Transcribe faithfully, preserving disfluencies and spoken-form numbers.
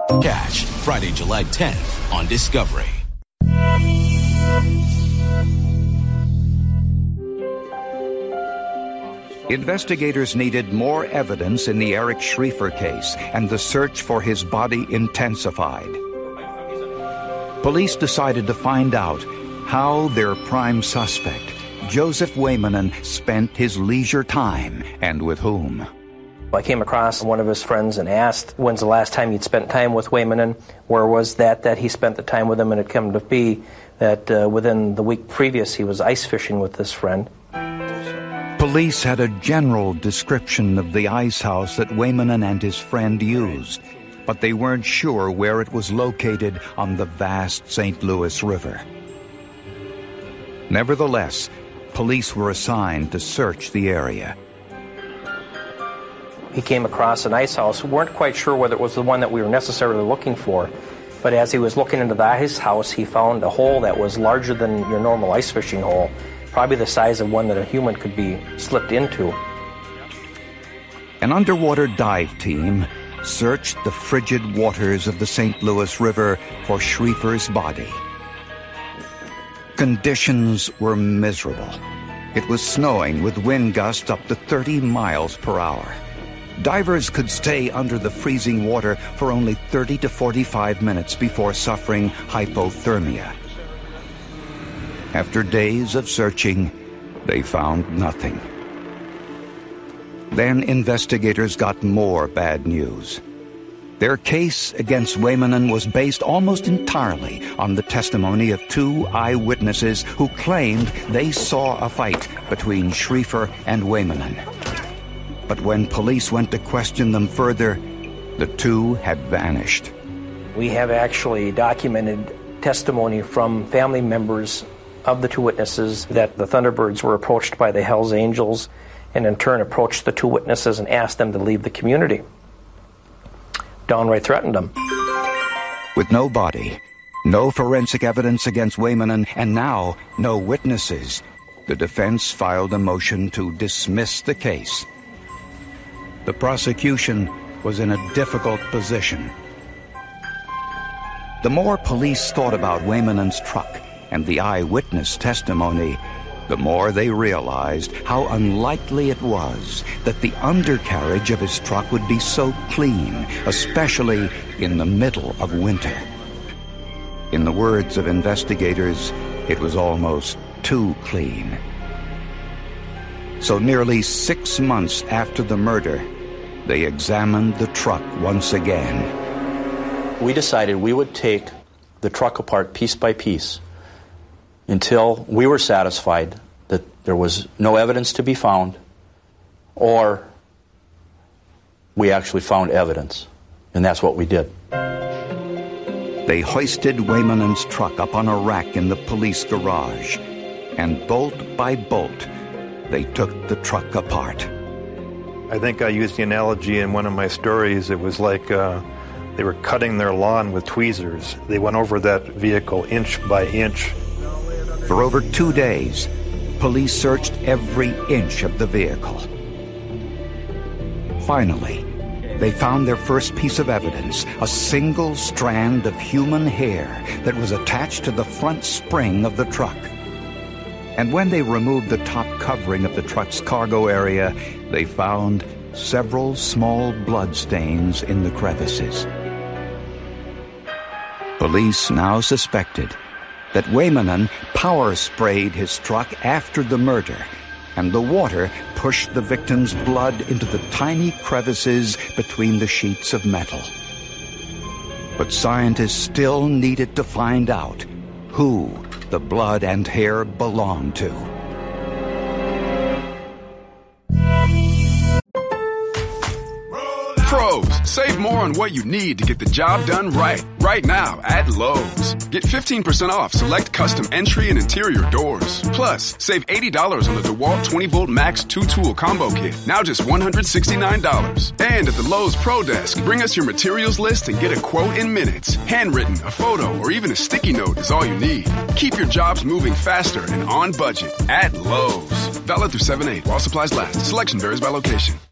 Catch Friday, July tenth on Discovery. Investigators needed more evidence in the Eric Schriefer case, and the search for his body intensified. Police decided to find out how their prime suspect, Joseph Waymanen, spent his leisure time and with whom. I came across one of his friends and asked, when's the last time he'd spent time with Waymanen? Where was that that he spent the time with him? And it came to be that uh, within the week previous, he was ice fishing with this friend. Police had a general description of the ice house that Waymanen and his friend used, but they weren't sure where it was located on the vast Saint Louis River. Nevertheless, police were assigned to search the area. He came across an ice house. We weren't quite sure whether it was the one that we were necessarily looking for, but as he was looking into the ice house, he found a hole that was larger than your normal ice fishing hole, probably the size of one that a human could be slipped into. An underwater dive team searched the frigid waters of the Saint Louis River for Schriefer's body. Conditions were miserable. It was snowing with wind gusts up to thirty miles per hour. Divers could stay under the freezing water for only thirty to forty-five minutes before suffering hypothermia. After days of searching, they found nothing. Then investigators got more bad news. Their case against Waymanen was based almost entirely on the testimony of two eyewitnesses who claimed they saw a fight between Schriefer and Waymanen. But when police went to question them further, the two had vanished. We have actually documented testimony from family members of the two witnesses that the Thunderbirds were approached by the Hells Angels and in turn approached the two witnesses and asked them to leave the community. Downright threatened them. With no body, no forensic evidence against Waymanen, and now no witnesses, the defense filed a motion to dismiss the case. The prosecution was in a difficult position. The more police thought about Waymanen's truck and the eyewitness testimony, the more they realized how unlikely it was that the undercarriage of his truck would be so clean, especially in the middle of winter. In the words of investigators, it was almost too clean. So nearly six months after the murder, they examined the truck once again. We decided we would take the truck apart piece by piece until we were satisfied that there was no evidence to be found, or we actually found evidence. And that's what we did. They hoisted Waymanen's truck up on a rack in the police garage, and bolt by bolt, they took the truck apart. I think I used the analogy in one of my stories. It was like uh, they were cutting their lawn with tweezers. They went over that vehicle inch by inch. For over two days, police searched every inch of the vehicle. Finally, they found their first piece of evidence, a single strand of human hair that was attached to the front spring of the truck. And when they removed the top covering of the truck's cargo area, they found several small blood stains in the crevices. Police now suspected that Waymanen power sprayed his truck after the murder, and the water pushed the victim's blood into the tiny crevices between the sheets of metal. But scientists still needed to find out who the blood and hair belonged to. Pros, save more on what you need to get the job done right. Right now at Lowe's. Get fifteen percent off select custom entry and interior doors. Plus, save eighty dollars on the DeWalt twenty volt Max two tool combo kit. Now just one hundred sixty-nine dollars. And at the Lowe's Pro Desk, bring us your materials list and get a quote in minutes. Handwritten, a photo, or even a sticky note is all you need. Keep your jobs moving faster and on budget at Lowe's. Valid through seven eight while supplies last. Selection varies by location.